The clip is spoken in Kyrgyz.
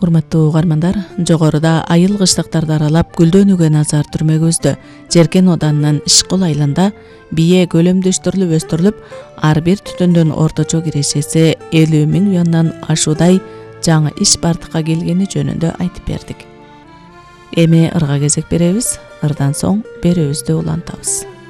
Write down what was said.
Урматтуу угармандар, жогоруда айыл кыштыктарды аралап гүлдөнүүгө назар түрмөгүбүздө Жеркен оданынын Ишкул айылында бие көлөмдөштүрүлүп өстүрүлүп, ар бир түтүндүн орточо кирешеси 50.000 юандан ашуудай жаңы иш бардыкка келгени жөнүндө айтып бердик. Эми ырга кезек беребиз, ырдан соң берүүбүздү улантабыз.